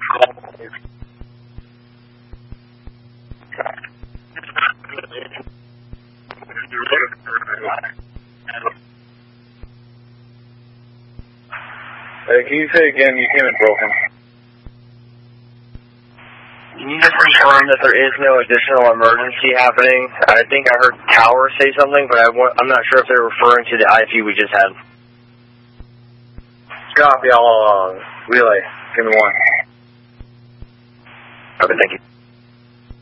Can you say again? You came in broken. Can you just confirm that there is no additional emergency happening? I think I heard Tower say something, but I'm not sure if they're referring to the IFU we just had. Copy, I'll relay. Give me one. Okay, thank you.